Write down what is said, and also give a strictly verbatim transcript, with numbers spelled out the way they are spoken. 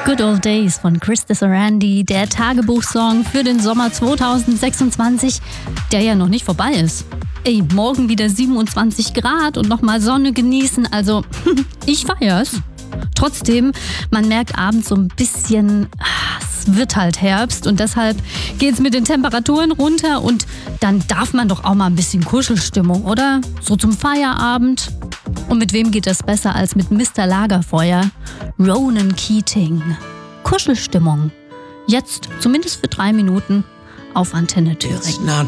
Good Old Days von Chris Sarandon, der Tagebuchsong für den Sommer zwanzig sechsundzwanzig, der ja noch nicht vorbei ist. Ey, morgen wieder siebenundzwanzig Grad und nochmal Sonne genießen, also ich feier's. Trotzdem, man merkt abends so ein bisschen, es wird halt Herbst und deshalb geht's mit den Temperaturen runter und dann darf man doch auch mal ein bisschen Kuschelstimmung, oder? So zum Feierabend. Und mit wem geht das besser als mit Mister Lagerfeuer? Ronan Keating. Kuschelstimmung. Jetzt, zumindest für drei Minuten, auf Antenne Thüringen.